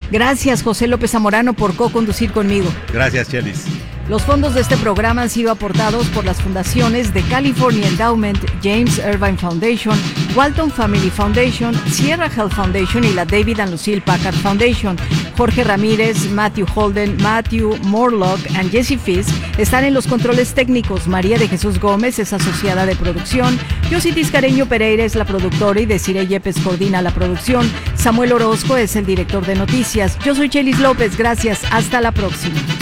Gracias, José López Zamorano, por co-conducir conmigo. Gracias, Chelis. Los fondos de este programa han sido aportados por las fundaciones de California Endowment, James Irvine Foundation, Walton Family Foundation, Sierra Health Foundation y la David and Lucille Packard Foundation. Jorge Ramírez, Matthew Holden, Matthew Morlock y Jesse Fisk están en los controles técnicos. María de Jesús Gómez es asociada de producción. Yossi Tiscareño Pereira es la productora y Desiree Yepes coordina la producción. Samuel Orozco es el director de noticias. Yo soy Chelis López. Gracias. Hasta la próxima.